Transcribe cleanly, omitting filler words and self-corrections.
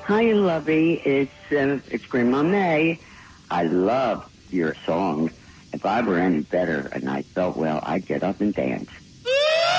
Hi, Lovey. It's Grandma May. I love your song. If I were any better and I felt well, I'd get up and dance.